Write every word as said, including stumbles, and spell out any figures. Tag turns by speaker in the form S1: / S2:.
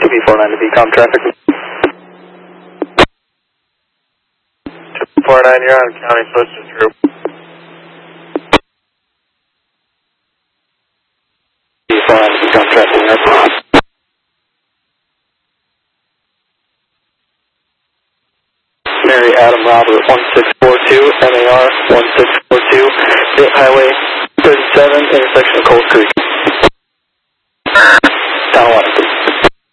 S1: B four nine to B com traffic. four nine, you're on County Postal Troop. B four nine to B com traffic. Mary Adam Robert one six four two, M A R one six four two, State Highway thirty-seven, intersection of Cold Creek.